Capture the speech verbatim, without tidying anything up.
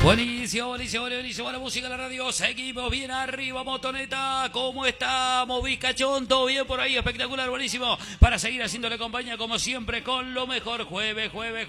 Buenísimo, buenísimo, buenísimo. La música, la radio, seguimos bien arriba, Motoneta. ¿Cómo estamos, Vizcachón? ¿Todo bien por ahí? Espectacular, buenísimo. Para seguir haciéndole compañía, como siempre, con lo mejor. Jueves, jueves,